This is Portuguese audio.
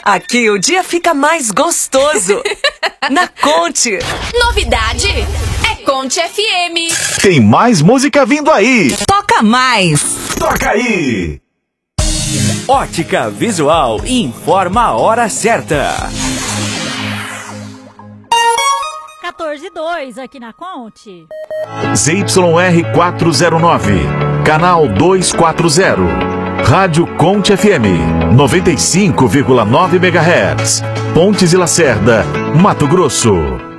Aqui o dia fica mais gostoso. Na Conte. Novidade é Conte FM. Tem mais música vindo aí. Toca mais. Toca aí. Ótica Visual informa a hora certa. 14:02 aqui na Conte. ZYR 409, canal 240. Rádio Conte FM, 95,9 MHz. Pontes e Lacerda, Mato Grosso.